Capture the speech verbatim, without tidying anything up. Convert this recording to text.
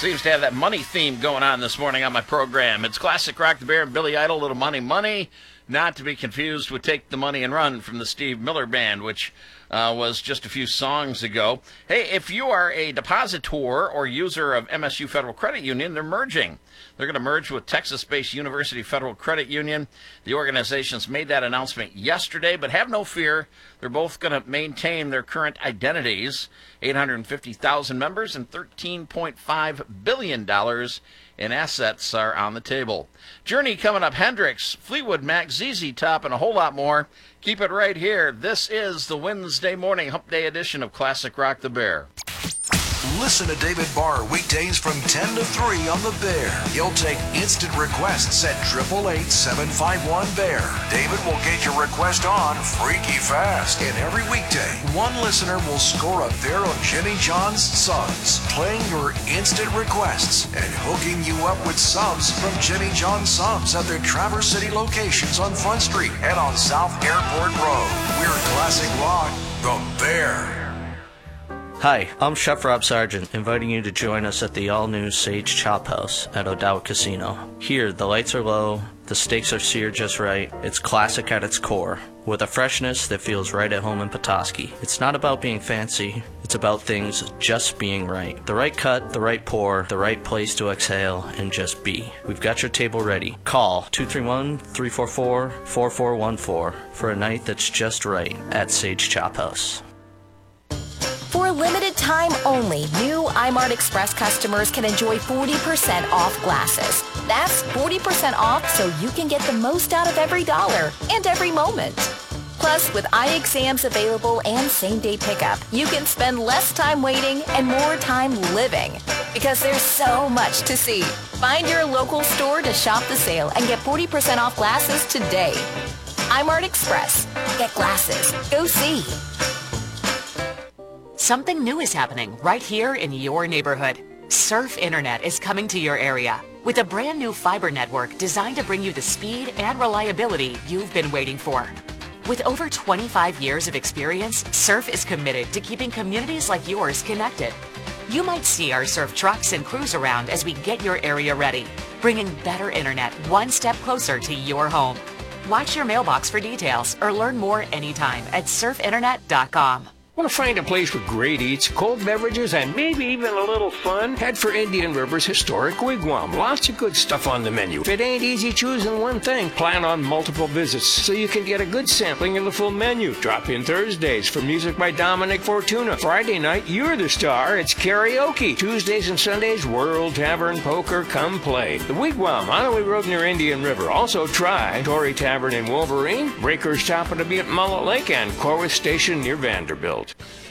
Seems to have that money theme going on this morning on my program. It's Classic Rock the Bear and Billy Idol, Little Money Money. Not to be confused with Take the Money and Run from the Steve Miller Band, which uh, was just a few songs ago. Hey, if you are a depositor or user of M S U Federal Credit Union, they're merging. They're going to merge with Texas-based University Federal Credit Union. The organizations made that announcement yesterday, but have no fear. They're both going to maintain their current identities. eight hundred fifty thousand members and thirteen point five billion dollars in assets are on the table. Journey coming up, Hendrix, Fleetwood Mac, Z Z Top, and a whole lot more. Keep it right here. This is the Wednesday morning Hump Day edition of Classic Rock the Bear. Listen to David Barr weekdays from ten to three on The Bear. He'll take instant requests at eight eight eight, seven five one, B E A R. David will get your request on freaky fast. And every weekday, one listener will score a pair of Jimmy John's subs, playing your instant requests and hooking you up with subs from Jimmy John's subs at their Traverse City locations on Front Street and on South Airport Road. We're Classic Rock, The Bear. Hi, I'm Chef Rob Sargent, inviting you to join us at the all-new Sage Chop House at O'Dowd Casino. Here, the lights are low, the steaks are seared just right, it's classic at its core, with a freshness that feels right at home in Petoskey. It's not about being fancy, it's about things just being right. The right cut, the right pour, the right place to exhale, and just be. We've got your table ready. Call two three one, three four four, four four one four for a night that's just right at Sage Chop House. For a limited time only, new iMart Express customers can enjoy forty percent off glasses. That's forty percent off so you can get the most out of every dollar and every moment. Plus, with eye exams available and same-day pickup, you can spend less time waiting and more time living. Because there's so much to see. Find your local store to shop the sale and get forty percent off glasses today. iMart Express. Get glasses. Go see. Something new is happening right here in your neighborhood. Surf Internet is coming to your area with a brand new fiber network designed to bring you the speed and reliability you've been waiting for. With over twenty-five years of experience, Surf is committed to keeping communities like yours connected. You might see our Surf trucks and crews around as we get your area ready, bringing better internet one step closer to your home. Watch your mailbox for details or learn more anytime at surf internet dot com. Want to find a place with great eats, cold beverages, and maybe even a little fun? Head for Indian River's Historic Wigwam. Lots of good stuff on the menu. If it ain't easy choosing one thing, plan on multiple visits so you can get a good sampling of the full menu. Drop in Thursdays for music by Dominic Fortuna. Friday night, you're the star. It's karaoke. Tuesdays and Sundays, World Tavern Poker. Come play. The Wigwam, Honorary Road near Indian River. Also try Tory Tavern in Wolverine, Breakers Top of the Bee at Mullet Lake, and Corwith Station near Vanderbilt.